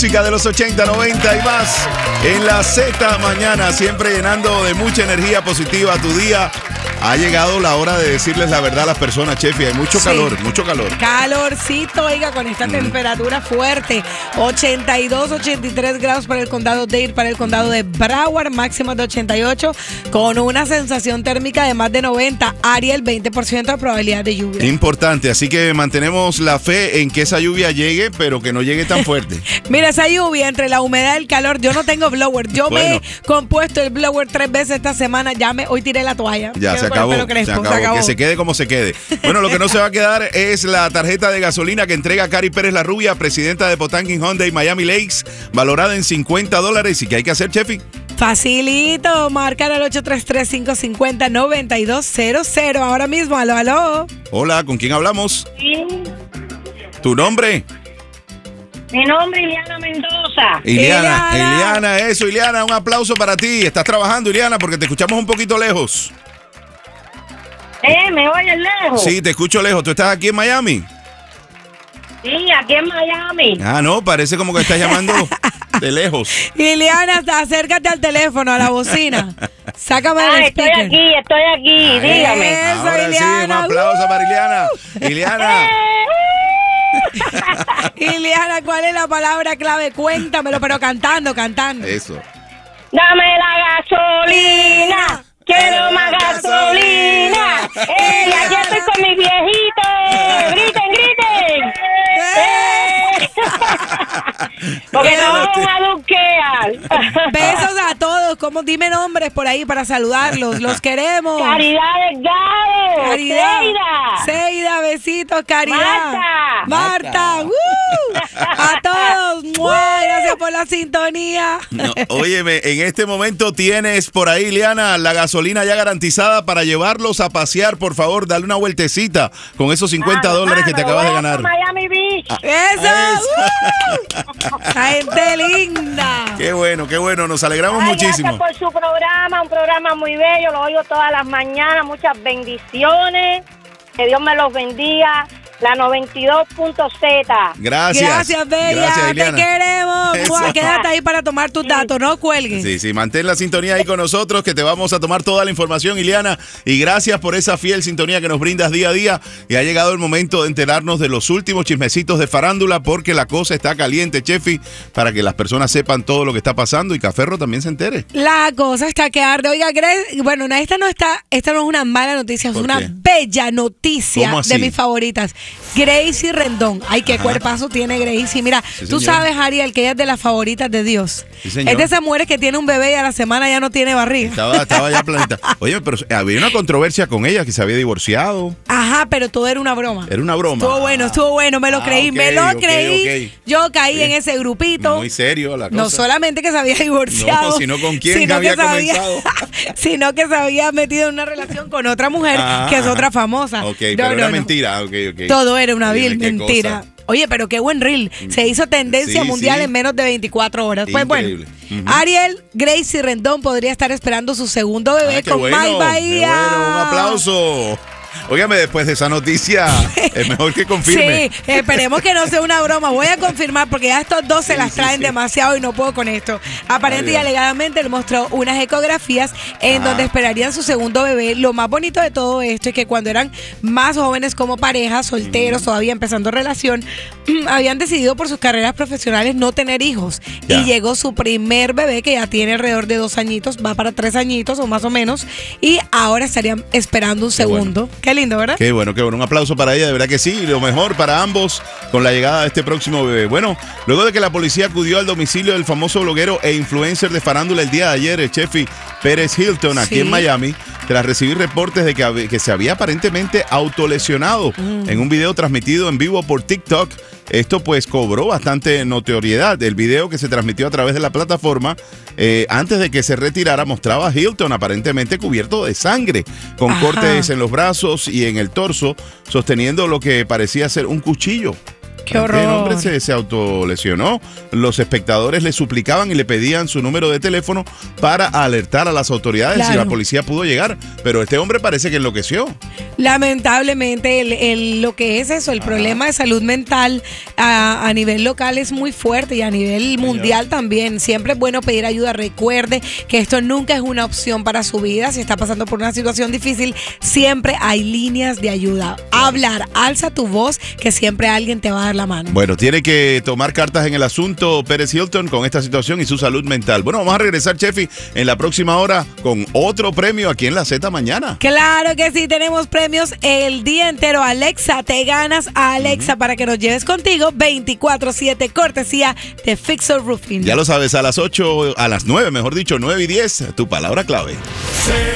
música de los 80, 90 y más en la Z mañana, siempre llenando de mucha energía positiva tu día. Ha llegado la hora de decirles la verdad a las personas, Chefi. Hay mucho calor, mucho calor. Calorcito, oiga, con esta temperatura fuerte. 82, 83 grados para el condado de Dade, para el condado de Broward, máximo de 88, con una sensación térmica de más de 90. Ariel, 20% de probabilidad de lluvia. Importante, así que mantenemos la fe en que esa lluvia llegue, pero que no llegue tan fuerte. Mira, esa lluvia entre la humedad y el calor, yo no tengo blower. Yo me he compuesto el blower 3 veces esta semana. Hoy tiré la toalla. Ya, se acabó. Se acabó. Que se quede como se quede. Bueno, lo que no se va a quedar es la tarjeta de gasolina que entrega Cari Pérez la Rubia, presidenta de Potanquin Hyundai Miami Lakes, valorada en $50. ¿Y qué hay que hacer, Chefi? Facilito, marcar al 833-550-9200. Ahora mismo, aló. Hola, ¿con quién hablamos? Sí. ¿Tu nombre? Mi nombre es Iliana Mendoza. Iliana, eso, Iliana, un aplauso para ti. ¿Estás trabajando, Iliana? Porque te escuchamos un poquito lejos. ¿Me oyes lejos? Sí, te escucho lejos. ¿Tú estás aquí en Miami? Sí, aquí en Miami. Ah, no, parece como que estás llamando de lejos. Iliana, acércate al teléfono, a la bocina. Sácame el speaker. Estoy aquí, dígame. Eso, ahora Iliana. Sí, un aplauso para Iliana. Iliana. Iliana, ¿cuál es la palabra clave? Cuéntamelo, pero cantando. Eso. Dame la gasolina. Quiero más gasolina. Aquí estoy con mis viejitos. Griten. Porque no vamos a duquear. Besos a todos. Dime nombres por ahí para saludarlos. Los queremos. Caridad Delgado. Seida, besitos, Caridad. Marta. A todos. Gracias por la sintonía. No, óyeme, en este momento tienes por ahí, Liana, la gasolina ya garantizada para llevarlos a pasear. Por favor, dale una vueltecita con esos $50 que te acabas de ganar. Miami Beach. ¡Eso! ¡La gente linda! Qué bueno, nos alegramos muchísimo. Gracias por su programa, un programa muy bello, lo oigo todas las mañanas, muchas bendiciones, que Dios me los bendiga. La 92.Z. Gracias, Bella. Te queremos. Quédate ahí para tomar tus datos, no cuelgues. Sí, mantén la sintonía ahí con nosotros, que te vamos a tomar toda la información, Iliana. Y gracias por esa fiel sintonía que nos brindas día a día. Y ha llegado el momento de enterarnos de los últimos chismecitos de farándula, porque la cosa está caliente, Chefi, para que las personas sepan todo lo que está pasando y Caferro también se entere. La cosa está que arde. Oiga, bueno, esta no es una mala noticia, es una bella noticia de mis favoritas. Gracie Rendón. Ay, qué cuerpazo tiene Gracie. Mira, tú sabes, Ariel, que ella es de las favoritas de Dios. Sí, es de esas mujeres que tiene un bebé y a la semana ya no tiene barriga. Estaba ya planita. Oye, pero había una controversia con ella, que se había divorciado. Ajá, pero todo era una broma. Era una broma. Estuvo bueno, me lo creí. Okay. Yo caí en ese grupito. Muy serio la cosa. No solamente que se había divorciado. No, sino con quién había comenzado. Sino que se había metido en una relación con otra mujer que es otra famosa. Pero era mentira. Todo era una vil mentira. Cosa. Oye, pero qué buen reel. Se hizo tendencia mundial en menos de 24 horas. Increíble. Pues bueno, Ariel Gracie Rendón podría estar esperando su segundo bebé con Mike Bahía. Un aplauso. Óigame, después de esa noticia, es mejor que confirme. Sí, esperemos que no sea una broma. Voy a confirmar porque ya estos dos se las traen demasiado y no puedo con esto. Aparente y alegadamente él mostró unas ecografías en donde esperarían su segundo bebé. Lo más bonito de todo esto es que cuando eran más jóvenes como pareja, solteros, todavía empezando relación, habían decidido por sus carreras profesionales no tener hijos. Y llegó su primer bebé, que ya tiene alrededor de 2 añitos, va para 3 añitos o más o menos, y ahora estarían esperando un segundo. Bueno. Qué lindo, ¿verdad? Qué bueno. Un aplauso para ella, de verdad que sí. Y lo mejor para ambos con la llegada de este próximo bebé. Bueno, luego de que la policía acudió al domicilio del famoso bloguero e influencer de farándula el día de ayer, el Chefi Pérez Hilton, aquí en Miami, tras recibir reportes de que se había aparentemente autolesionado en un video transmitido en vivo por TikTok. Esto pues cobró bastante notoriedad. El video, que se transmitió a través de la plataforma, antes de que se retirara, mostraba a Hilton aparentemente cubierto de sangre, con cortes en los brazos y en el torso, sosteniendo lo que parecía ser un cuchillo. ¡Qué horror! El hombre se autolesionó. Los espectadores le suplicaban y le pedían su número de teléfono para alertar a las autoridades si la policía pudo llegar. Pero este hombre parece que enloqueció. Lamentablemente, lo que es eso, el problema de salud mental a nivel local es muy fuerte y a nivel mundial también. Siempre es bueno pedir ayuda. Recuerde que esto nunca es una opción para su vida. Si está pasando por una situación difícil, siempre hay líneas de ayuda. Hablar, alza tu voz, que siempre alguien te va a dar la mano. Bueno, tiene que tomar cartas en el asunto Pérez Hilton con esta situación y su salud mental. Bueno, vamos a regresar, Chefi, en la próxima hora con otro premio aquí en la Z Mañana. Claro que sí, tenemos premios el día entero. Alexa, te ganas a Alexa para que nos lleves contigo 24/7, cortesía de Fixer Roofing. Ya lo sabes, a las 8, a las 9, mejor dicho, 9 y 10, tu palabra clave.